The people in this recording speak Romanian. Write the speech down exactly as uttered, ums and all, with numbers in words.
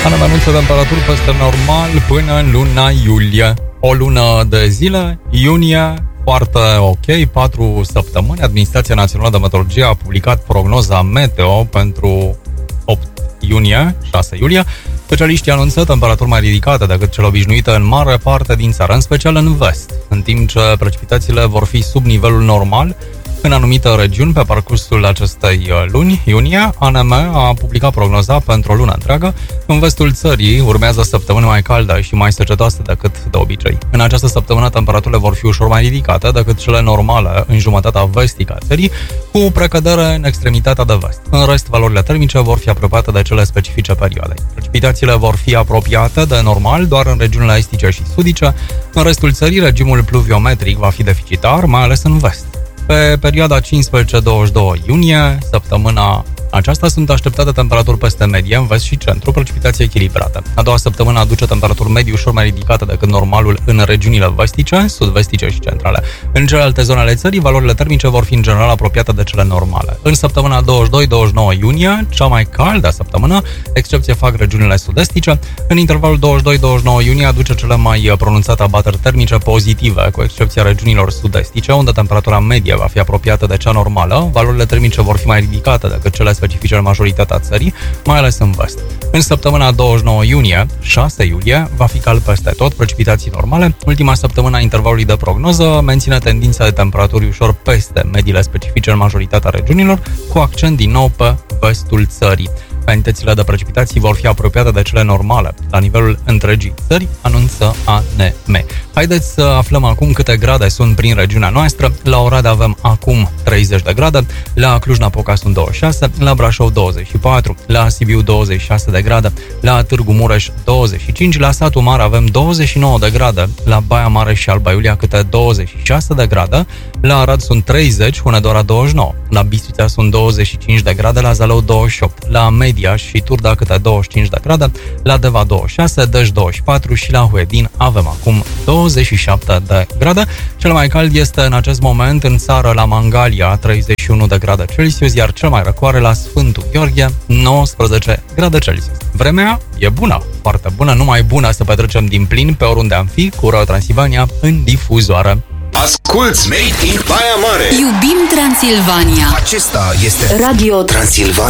Ana anunță temperaturi peste normal până în luna iulie. O lună de zile, iunie, foarte ok, patru săptămâni. Administrația Națională de Meteorologie a publicat prognoza meteo pentru opt iunie, șase iulie. Specialiștii anunță temperaturi mai ridicate decât cele obișnuite în mare parte din țară, în special în vest, în timp ce precipitațiile vor fi sub nivelul normal în anumite regiuni pe parcursul acestei luni, iunie. A N M a publicat prognoza pentru o lună întreagă. În vestul țării urmează săptămâni mai calde și mai secetoase decât de obicei. În această săptămână temperaturile vor fi ușor mai ridicate decât cele normale în jumătatea vestică a țării, cu precădere în extremitatea de vest. În rest, valorile termice vor fi apropiate de cele specifice perioadei. Precipitațiile vor fi apropiate de normal doar în regiunile estice și sudice. În restul țării, regimul pluviometric va fi deficitar, mai ales în vest. Pe perioada cincisprezece douăzeci și doi iunie, săptămâna aceasta, sunt așteptate temperaturi peste medie în vest și centru, precipitații echilibrate. A doua săptămână aduce temperaturi medii ușor mai ridicate decât normalul în regiunile vestice, sud-vestice și centrale. În celelalte zone ale țării, valorile termice vor fi în general apropiate de cele normale. În săptămâna douăzeci și doi douăzeci și nouă iunie, cea mai caldă săptămână, excepție fac regiunile sud-estice. În intervalul douăzeci și doi douăzeci și nouă iunie aduce cele mai pronunțate abateri termice pozitive, cu excepția regiunilor sud-estice, unde temperatura medie va fi apropiată de cea normală. Valorile termice vor fi mai ridicate decât cele specifice în majoritatea țării, mai ales în vest. În săptămâna douăzeci și nouă iunie, șase iulie, va fi cald peste tot, precipitații normale. Ultima săptămână a intervalului de prognoză menține tendința de temperaturi ușor peste mediile specifice în majoritatea regiunilor, cu accent din nou pe vestul țării. Cantitățile de precipitații vor fi apropiate de cele normale la nivelul întregii țări, anunță A N M. Haideți să aflăm acum câte grade sunt prin regiunea noastră. La Oradea avem acum treizeci de grade, la Cluj-Napoca sunt douăzeci și șase, la Brașov douăzeci și patru, la Sibiu douăzeci și șase de grade, la Târgu Mureș douăzeci și cinci, la Satu Mare avem douăzeci și nouă de grade, la Baia Mare și Alba Iulia câte douăzeci și șase de grade, la Arad sunt treizeci, Hunedoara douăzeci și nouă, la Bistrița sunt douăzeci și cinci de grade, la Zalău douăzeci și opt, la Media și Turda câte douăzeci și cinci de grade, la Deva douăzeci și șase, Dej douăzeci și patru și la Huedin avem acum douăzeci și șapte de grade. Cel mai cald este în acest moment în țară la Mangalia, treizeci și unu de grade Celsius, iar cel mai răcoare la Sfântul Gheorghe, nouăsprezece grade Celsius. Vremea e bună, foarte bună, numai bună să petrecem din plin pe oriunde am fi cu Radio Transilvania în difuzoare. Asculți Made in Baia Mare. Iubim Transilvania. Acesta este Radio Transilvania.